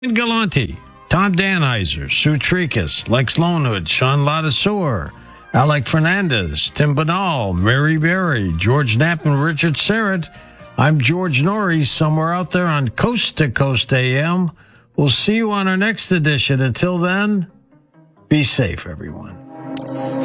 Galante, Tom Danheiser, Sue Tricus, Lex Lonehood, Sean Ladaseur, Alec Fernandez, Tim Banal, Mary Berry, George Knapp, and Richard Serrett. I'm George Norrie, somewhere out there on Coast to Coast AM. We'll see you on our next edition. Until then, be safe, everyone.